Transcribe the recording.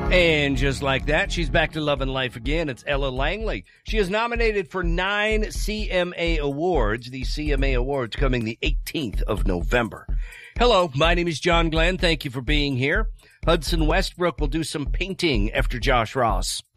And just like that, she's back to Love and Life again. It's Ella Langley. She is nominated for 9 CMA Awards. The CMA Awards coming the 18th of November. Hello, my name is John Glenn. Thank you for being here. Hudson Westbrook will do some painting after Josh Ross.